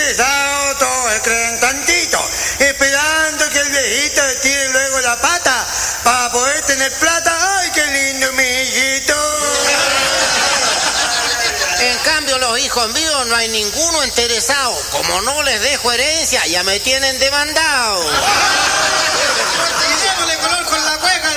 interesados, todos se creen tantito, esperando que el viejito tire luego la pata para poder tener plata. ¡Ay, qué lindo, mi hijito! En cambio, los hijos míos no hay ninguno interesado. Como no les dejo herencia, ya me tienen demandado. Y démosle color con la cueca